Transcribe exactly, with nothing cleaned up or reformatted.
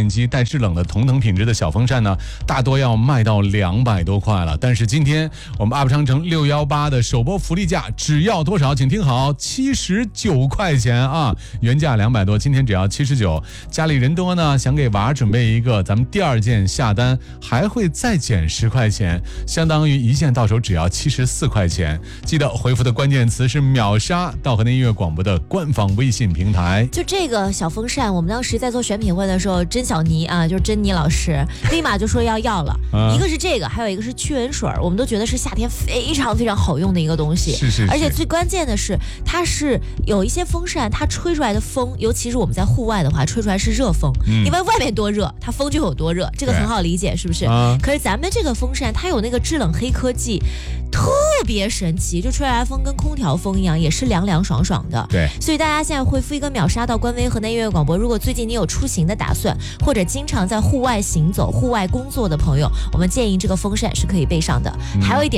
电机带制冷的同等品质的小风扇呢，大多要卖到两百多块了。但是今天我们 U P 商城六一八的首播福利价只要多少？请听好，七十九块钱啊！原价两百多，今天只要七十九。家里人多呢，想给娃准备一个，咱们第二件下单还会再减十块钱，相当于一件到手只要七十四块钱。记得回复的关键词是秒杀到河南音乐广播的官方微信平台。 就这个小风扇，我们当时在做选品会的时候，甄小妮啊，就是甄妮老师，立马就说要要了。啊、一个是这个，还有一个是驱蚊水，我们都觉得是夏天非常非常好用的一个东西。 是是是。 而且最关键的是，它是有一些风扇，它吹出来的风，尤其是我们在户外的话，吹出来是热风，嗯、因为外面多热，它风就有多热，这个很好理解，是不是？啊、可是咱们这个风扇，它有那个制冷黑科技，特别神奇，就吹来的风跟空调风一样，也是凉凉爽爽的。 对， 所以大家现在回复一个秒杀到官微河南音乐广播。如果最近你有出行的打算，或者经常在户外行走、户外工作的朋友，我们建议这个风扇是可以备上的。嗯、还有一点。